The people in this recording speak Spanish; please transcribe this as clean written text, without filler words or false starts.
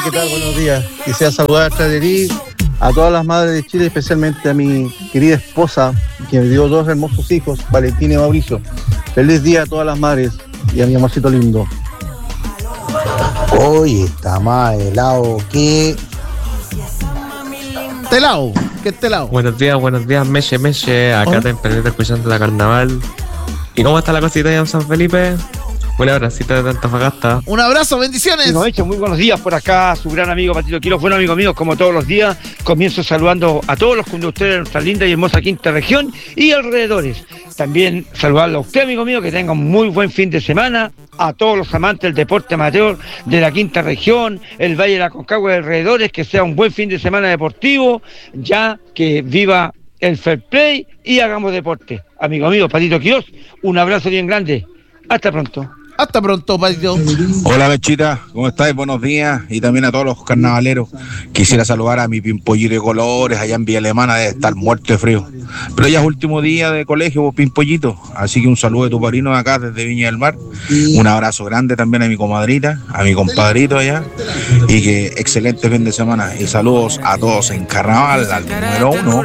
¿Qué tal? Buenos días. Quisiera saludar a Traderí, a todas las madres de Chile, especialmente a mi querida esposa, que me dio 2 hermosos hijos, Valentina y Mauricio. Feliz día a todas las madres y a mi amorcito lindo. Oye, está más helado que... Telao, ¿qué telao? Buenos días, Meche, acá tempranito escuchando la carnaval. ¿Y cómo está la cosita allá en San Felipe? Un abracito de Antofagasta. Un abrazo, bendiciones. Muy buenos días por acá, su gran amigo Patito Quiroz, buen amigo mío, como todos los días. Comienzo saludando a todos los conductores de nuestra linda y hermosa quinta región y alrededores. También saludarlo a usted, amigo mío, que tenga un muy buen fin de semana. A todos los amantes del deporte amateur de la quinta región, el Valle de la Concagua y alrededores, que sea un buen fin de semana deportivo, ya que viva el fair play y hagamos deporte. Amigo mío, Patito Quiroz, un abrazo bien grande. Hasta pronto. Hasta pronto, Patito. Hola, Mechita, ¿cómo estáis? Buenos días. Y también a todos los carnavaleros. Quisiera saludar a mi Pimpollito de colores allá en Villa Alemana, de estar muerto de frío. Pero ya es último día de colegio, vos, Pimpollito. Así que un saludo de tu padrino acá desde Viña del Mar. Un abrazo grande también a mi comadrita, a mi compadrito allá. Y que excelente fin de semana. Y saludos a todos en carnaval, al número 1.